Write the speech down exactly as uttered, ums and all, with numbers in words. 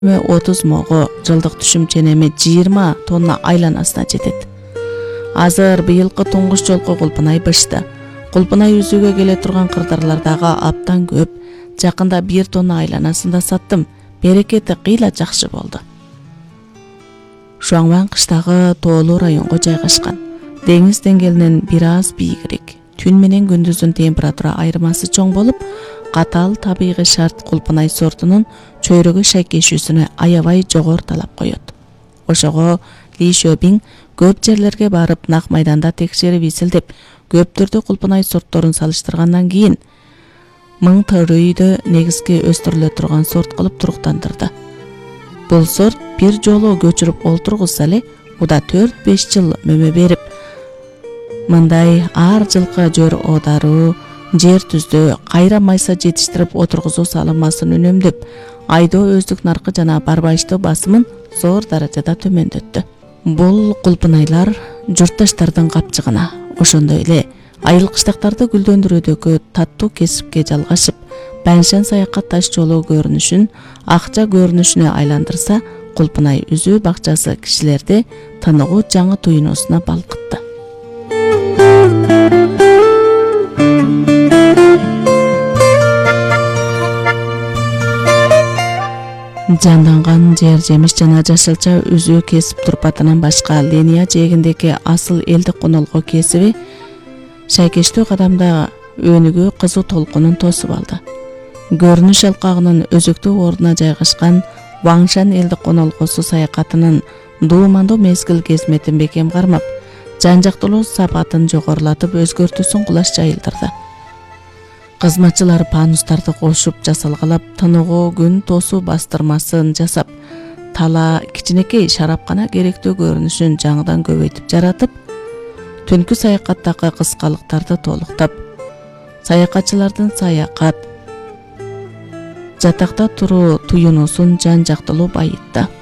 отуз мого жылдык түшүм ченеми жыйырма тонна айланасына жетет. Азыр быйылкы туңгуч жолку Кулпунай бышты. Кулпунай үзүүгө келе турган кырдарлардагы аптан көп. Жакында бир тонна айланасын да саттым. Берекети кыйла жакшы болду. Шуаңван кыштагы тоолуу районго жайгашкан. Деңиз деңгээлинен бир аз бийигирээк. Түн менен күндүздүн температура айырмасы чоң болуп, катал табигый шарт Кулпунай сортунун чөйрөгө шайкешүүсүнө аябай жогору талап коёт. Ошого Ли Шөбиң көп жерлерге барып нак майданда текшерип изилдеп, көптөрдү Кулпунай сортторун салыштыргандан кийин миң төрөйдө негизги өстүрүлө турган сорт кылып туруктандырды. Бул сорт бир жолу көчүрүп олтургузса эле уда төрт беш жыл мөмө берип, мындай ар жылкы жөр оодаруу, жер түздө кайра майса жетиштирип отургузуу салымасын үнөмдөп, айдоо өздүк наркы жана барбайыштоо басымын зор даражада төмөндөттү. Бул Кулпунайлар журтташтардын капчыгына, ошондой эле айыл кыштактарды гүлдөндүрүүдөгү таттуу кесипке жалгашып, Бәншен саякат таш жолу көрүнүшүн акча көрүнүшүнө айландырса, Кулпунай үзүү бакчасы кишилерди тыныгуу жаңы туюнуусуна балкытты. Жанданган жер жемиш жана жашылча үзүү кесип турпатынан башка линия жээгиндеги асыл элдик конолго кесиби шайкештүү кадамда өнүгүү кызуу толкунун тосуп алды. Көрүнүш алкагынын өзөктүү ордуна жайгашкан Ваңшан элдик конолгосу саякатынын дуумандуу мезгил кезметин бекем кармап, жан-жактылуу сапатын жогорулатып өзгөртүүсүн кулаш жайылдырды. Кызматчылар панустарды кошуп жасалгалап, тыныгуу күн тосуу бастырмасын жасап, тала кичинекей шарапкана керектүү көрүнүшүн жаңыдан көбөйтүп жаратып, түнкү саякаттагы кыскалыктарды толуктап, саякатчылардын саякат, жатакта туруу туюнуусун жан-жактылуу байытты.